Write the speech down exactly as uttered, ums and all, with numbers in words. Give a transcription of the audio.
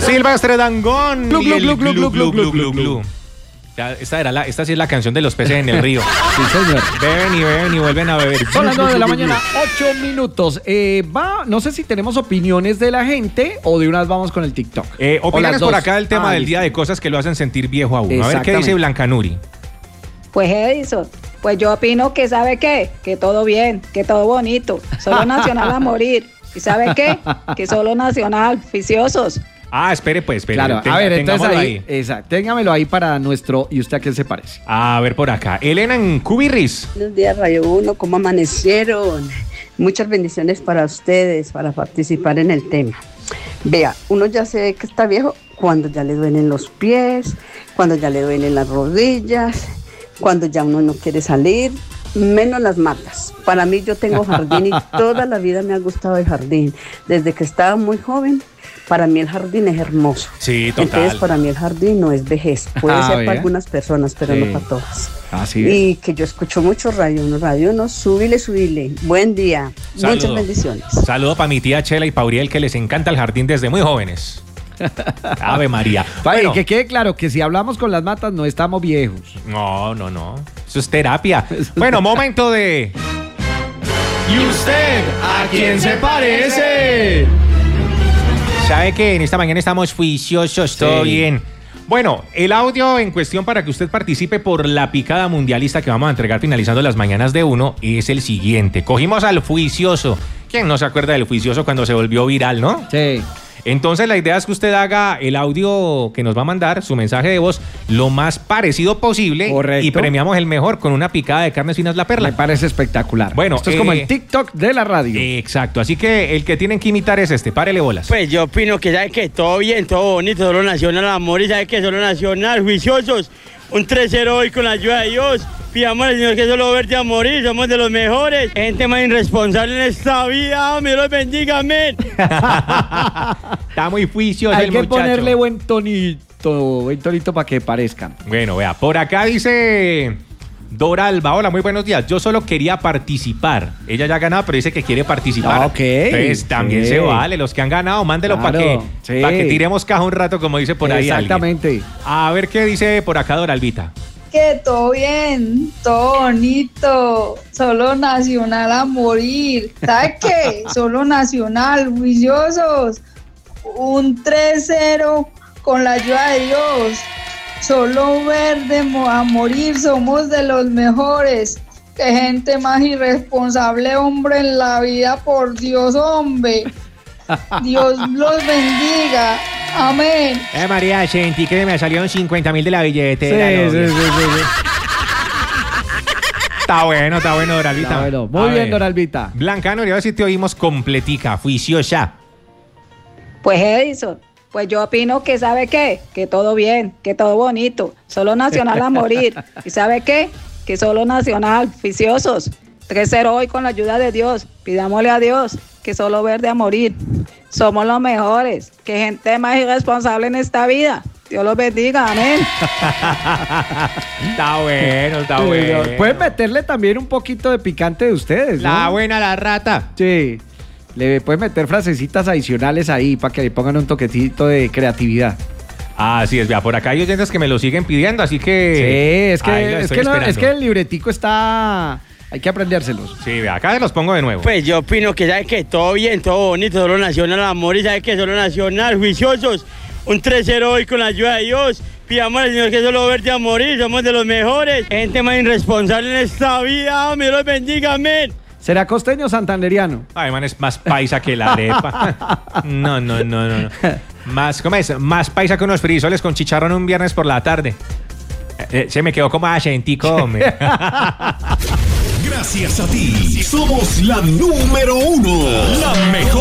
Silvestre Dangond. Glu, glu, y el glu, glu, glu, glu, glu, glu. Ya, Esta, era la, esta sí es la canción de los peces en el río. Sí, señor. Beben y beben y vuelven a beber. Son las nueve de la mañana, ocho minutos. Eh, va, no sé si tenemos opiniones de la gente o de unas vamos con el TikTok. Eh, O opiniones las por dos. acá del tema Ah, del listo. día de cosas que lo hacen sentir viejo a uno. A ver qué Exactamente. dice Blanca Nuri. Pues Edison, pues yo opino que ¿sabe qué? Que todo bien, que todo bonito, solo Nacional a morir. ¿Y sabe qué? Que solo Nacional, viciosos. Ah, espere pues, espere. Claro, Tenga- a ver, entonces tengámoslo ahí, exacto, téngamelo ahí para nuestro, ¿y usted a qué se parece? A ver por acá. Elena en Cubirris. Buenos días, Radio Uno, ¿cómo amanecieron? Muchas bendiciones para ustedes, para participar en el tema. Vea, uno ya se ve que está viejo cuando ya le duelen los pies, cuando ya le duelen las rodillas, cuando ya uno no quiere salir, menos las matas. Para mí yo tengo jardín y toda la vida me ha gustado el jardín. Desde que estaba muy joven, para mí el jardín es hermoso. Sí, total. Entonces para mí el jardín no es vejez. Puede Ah, ser vea. para algunas personas, pero Sí. no para todas. Así es. Y que yo escucho mucho Radio Uno, Radio Uno, súbile, súbile. Buen día, muchas Saludo. bendiciones. Saludo para mi tía Chela y Pauriel, que les encanta el jardín desde muy jóvenes. Ave María. Vaya, Bueno, que quede claro que si hablamos con las matas no estamos viejos. no, no, no. Eso es terapia. Bueno, momento de... ¿Y usted a quién se parece? ¿Sabe que en esta mañana estamos juiciosos? Todo Sí. bien. Bueno, el audio en cuestión para que usted participe por la picada mundialista que vamos a entregar finalizando las mañanas de uno es el siguiente. Cogimos al juicioso. ¿Quién no se acuerda del juicioso cuando se volvió viral, no? Sí. Entonces la idea es que usted haga el audio que nos va a mandar, su mensaje de voz, lo más parecido posible. Correcto. Y premiamos el mejor con una picada de carnes finas la Me perla. parece espectacular. Bueno, esto es eh, como el TikTok de la radio. Exacto, así que el que tienen que imitar es este, párele bolas. Pues yo opino que sabe que todo bien, todo bonito, solo Nacional amor y sabe que solo Nacional, juiciosos. Un tres cero hoy con la ayuda de Dios. Pidamos al Señor que solo verte a morir, somos de los mejores. Gente más irresponsable en esta vida, me los bendiga, amén. Está muy juicioso Hay el que muchacho. ponerle buen tonito, buen tonito para que parezcan. Bueno, vea, por acá dice Dora Alba. Hola, muy buenos días. Yo solo quería participar. Ella ya ha ganado, pero dice que quiere participar. Ah, ok. Entonces también Sí. se vale. Los que han ganado, mándelo para que, Claro, sí. pa' que tiremos caja un rato, como dice por ahí alguien. Exactamente. A ver qué dice por acá Dora Albita. Que todo bien, todo bonito, solo Nacional a morir. ¿Sabes qué? Solo Nacional, juiciosos. Un tres cero con la ayuda de Dios. Solo verde mo- a morir, somos de los mejores. Qué gente más irresponsable, hombre, en la vida, por Dios, hombre. Dios los bendiga. Amén. Eh, María, sentí que me salieron cincuenta mil de la billetera. Sí, novia. sí, sí, sí, sí. Está bueno, está bueno, Dora Albita. Está bueno. A Muy bien, ver. Dora Albita. Blanca Noria, a ver si te oímos completica, juiciosa. Pues Edison, pues yo opino que ¿sabe qué? Que todo bien, que todo bonito, solo Nacional a morir. ¿Y sabe qué? Que solo Nacional, viciosos. tres cero hoy con la ayuda de Dios. Pidámosle a Dios que solo verde a morir. Somos los mejores. Que gente más irresponsable en esta vida. Dios los bendiga, amén. Está bueno, está Sí, bueno. Pueden meterle también un poquito de picante de ustedes, ¿no? La buena la rata. Sí. Le pueden meter frasecitas adicionales ahí para que le pongan un toquecito de creatividad. Así es, vea, por acá hay oyentes que me lo siguen pidiendo, así Sí, que... es que, ahí lo es, estoy que no- esperando. es que el libretico está... Hay que aprendérselos. Sí, vea, acá se los pongo de nuevo. Pues yo opino que sabe que todo bien, todo bonito, solo Nacional amor y sabe que solo Nacional, juiciosos. Un tres cero hoy con la ayuda de Dios. Pidamos al Señor que solo verte a morir, somos de los mejores. Gente más irresponsable en esta vida, me los bendiga, amén. ¿Será costeño o santanderiano? Ay, man, es más paisa que la arepa. No, no, no, no. no. Más, ¿cómo es? Más paisa que unos frisoles con chicharrón un viernes por la tarde. Eh, eh, se me quedó como acentico, hombre. Gracias a ti, somos la número uno, la mejor.